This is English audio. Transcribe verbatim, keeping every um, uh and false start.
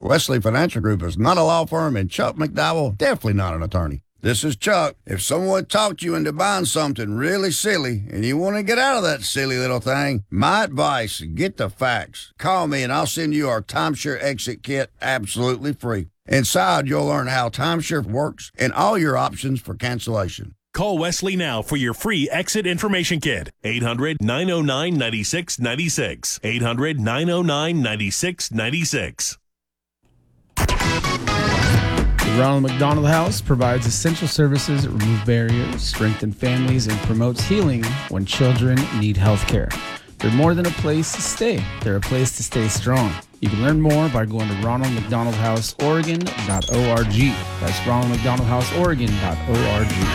Wesley Financial Group is not a law firm, and Chuck McDowell, definitely not an attorney. This is Chuck. If someone talked you into buying something really silly and you want to get out of that silly little thing, my advice, get the facts. Call me and I'll send you our timeshare exit kit absolutely free. Inside, you'll learn how timeshare works and all your options for cancellation. Call Wesley now for your free exit information kit. eight hundred, nine oh nine, nine six nine six. eight hundred, nine oh nine, nine six nine six. The Ronald McDonald House provides essential services, remove barriers, strengthen families, and promotes healing when children need health care. They're more than a place to stay. They're a place to stay strong. You can learn more by going to ronald mcdonald house oregon dot org. That's ronald mcdonald house oregon dot org.